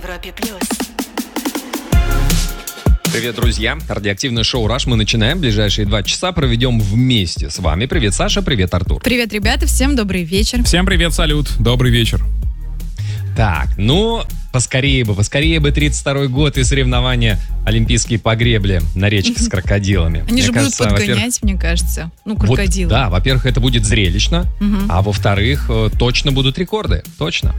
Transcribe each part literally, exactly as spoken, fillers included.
Европе плюс. Привет, друзья. Радиоактивное шоу «Раш» мы начинаем. Ближайшие два часа проведем вместе с вами. Привет, Саша. Привет, Артур. Привет, ребята. Всем добрый вечер. Всем привет, салют. Добрый вечер. Так, ну, поскорее бы, поскорее бы тридцать второй год и соревнования олимпийские по гребле на речке с крокодилами. Они Мне же кажется, будут подгонять, мне кажется. Ну, Вот, крокодилы. да, во-первых, это будет зрелищно, Мгм. а во-вторых, э, точно будут рекорды. Точно.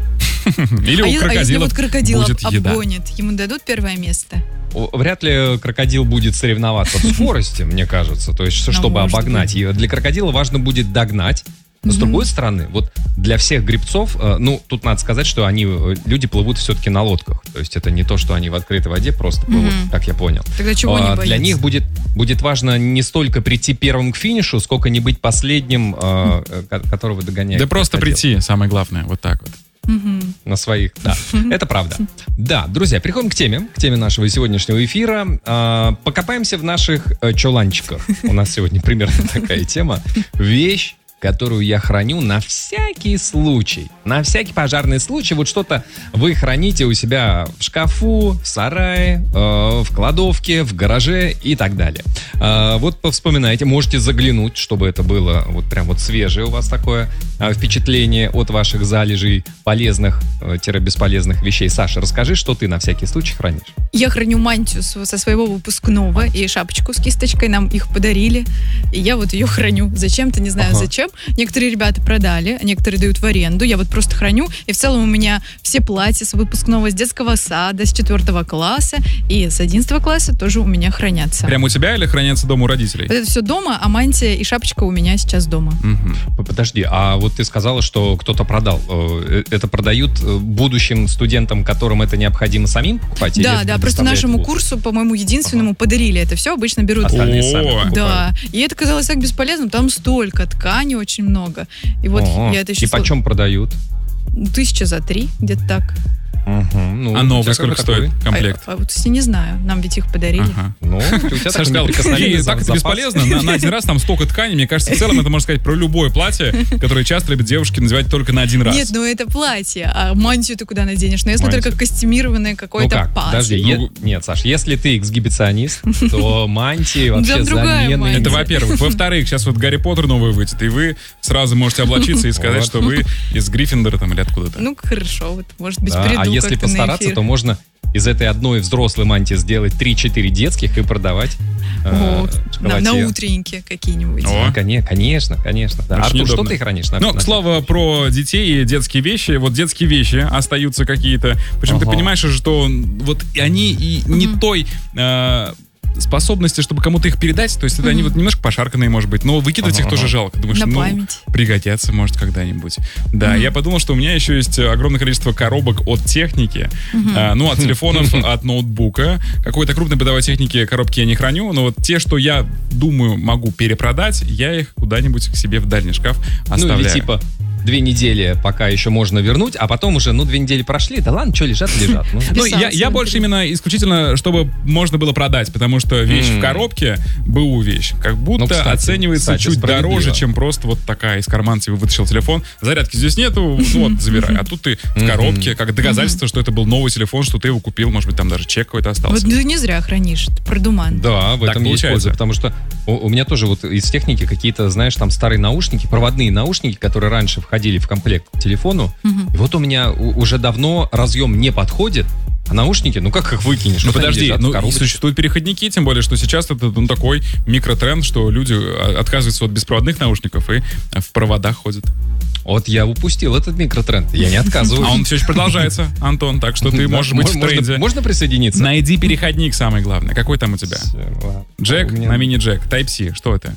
Или а, у е- а если крокодилов вот крокодил будет об- еда. обгонит, ему дадут первое место? О, Вряд ли крокодил будет соревноваться в скорости, мне кажется. То есть, Ну, чтобы может обогнать. И для крокодила важно будет догнать. Но с Мгм. другой стороны, вот для всех гребцов, э, ну, тут надо сказать, что они, э, люди плывут все-таки на лодках. То есть это не то, что они в открытой воде просто плывут, Мгм. как я понял. Тогда чего А, не Для боятся? них будет, будет важно не столько прийти первым к финишу, сколько не быть последним, э, э, ко- которого догоняет. Да просто крокодил. прийти, самое главное, вот так вот. Мгм. На своих, да. Это правда. Да, друзья, переходим к теме, к теме нашего сегодняшнего эфира. А, Покопаемся в наших э, чуланчиках. У нас сегодня примерно такая тема. Вещь, которую я храню на всякий случай. На всякий пожарный случай. Вот что-то вы храните у себя в шкафу, в сарае, э, в кладовке, в гараже и так далее. Э, вот повспоминайте, можете заглянуть, чтобы это было вот прям вот свежее у вас такое э, впечатление от ваших залежей полезных, э, бесполезных вещей. Саша, расскажи, что ты на всякий случай хранишь. Я храню мантию с- со своего выпускного и шапочку с кисточкой. Нам их подарили. И я вот ее храню. Зачем-то, не знаю Ага. зачем. Некоторые ребята продали, а некоторые дают в аренду. Я вот просто храню. И в целом у меня все платья с выпускного, с детского сада, с четвертого класса и с одиннадцатого класса тоже у меня хранятся. Прямо у тебя или хранятся дома у родителей? Вот это все дома, а мантия и шапочка у меня сейчас дома. Мгм. П- Подожди, а вот ты сказала, что кто-то продал. Э, Это продают э, будущим студентам, которым это необходимо самим покупать? или Да, это да, просто доставляет нашему вуз? курсу, по-моему, единственному подарили это все. Обычно берут. Остальные сами О, покупают. Да, и это казалось так бесполезным. Там столько ткани, очень много. И вот О, я это еще... И почем продают? Тысяча за три, где-то так. Мгм, ну, А у новый тебя сколько какой? стоит комплект? А, а вот я не знаю, нам ведь их подарили. Ага. Ну, у тебя Саша такой сказал, неприкосновенный и так это запас. бесполезно, на, на один раз там столько ткани, мне кажется, в целом это можно сказать про любое платье, которое часто любят девушки надевать только на один раз. Нет, ну это платье, а мантию ты куда наденешь? Ну если Мантию. только костюмированное Ну какое-то как, паз. подожди, е- Ну, нет, Саш, если ты эксгибиционист, то мантии вообще там другая замены. мантия. Это во-первых. Во-вторых, сейчас вот Гарри Поттер новый выйдет, и вы сразу можете облачиться и сказать, Вот. что вы из Гриффиндора там или откуда-то. Ну хорошо, вот может быть Да, приду а если как-то на постараться, эфир. то можно из этой одной взрослой мантии сделать три-четыре детских и продавать э, Вот, на, на шоколадье. утреннике какие-нибудь. О. Ну, коне- Конечно, конечно. Да. Очень Артур, что удобно. ты хранишь? на- Ну, на- к слову про детей и детские вещи. Вот детские вещи остаются какие-то. Причем ты Ага. понимаешь уже, что вот и они и не Мгм. той э, способности, чтобы кому-то их передать. То есть это они Мгм. вот немножко пошарканные, может быть. Но выкидывать Ага, их тоже ага. жалко. Думаешь, На ну, память. пригодятся, может, когда-нибудь. Да, Мгм. я подумал, что у меня еще есть огромное количество коробок от техники. Мгм. А, ну, от телефонов, от ноутбука. Какой-то крупной бытовой техники коробки я не храню, но вот те, что я думаю могу перепродать, я их куда-нибудь к себе в дальний шкаф Ну, оставляю. или типа две недели пока еще можно вернуть, а потом уже, ну, две недели прошли, да ладно, что лежат, лежат. Ну, Ну, я, Писался, я больше например. именно исключительно, чтобы можно было продать, потому что вещь М. в коробке, БУ вещь, как будто Ну, кстати, оценивается кстати, чуть справедливо. дороже, чем просто вот такая из кармана тебе вытащил телефон. Зарядки здесь нету, ну вот, забирай. А тут ты в Мгм. коробке, как доказательство, что это был новый телефон, что ты его купил, может быть, там даже чек какой-то остался. Вот ты не зря хранишь, ты продуман. Да, в Так этом есть получается. польза, потому что у, у меня тоже вот из техники какие-то, знаешь, там старые наушники, проводные наушники, которые раньше входили в комплект к телефону, Мгм. и вот у меня у- уже давно разъем не подходит, а наушники, ну как их выкинешь? Ну Вот они подожди, лежат в ну и коробочке. существуют переходники, тем более, что сейчас это ну, такой микротренд, что люди а, отказываются от беспроводных наушников и а, в проводах ходят. Вот я упустил этот микротренд, я не отказываюсь. А он все еще продолжается, Антон, так что ты Да, можешь быть в можно- тренде. Можно присоединиться? Найди переходник, самое главное. Какой там у тебя? Всё, ладно. Джек У меня- на мини-джек, Type-C, что это?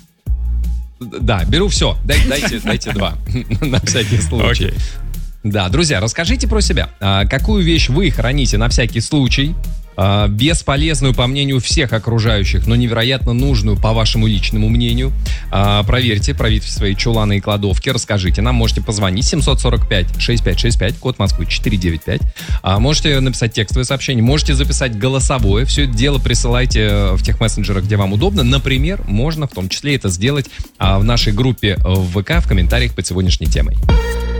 Да, беру все. Дайте, дайте два. На всякий случай. Окей. Да, друзья, расскажите про себя. А, какую вещь вы храните на всякий случай? А, бесполезную, по мнению всех окружающих, но невероятно нужную, по вашему личному мнению. А, проверьте, проверьте свои чуланы и кладовки, расскажите нам. Можете позвонить семьсот сорок пять шестьдесят пять шестьдесят пять, код Москвы четыреста девяносто пять. А, можете написать текстовое сообщение, можете записать голосовое. Все это дело присылайте в тех мессенджерах, где вам удобно. Например, можно в том числе это сделать а, в нашей группе в ВК в комментариях под сегодняшней темой.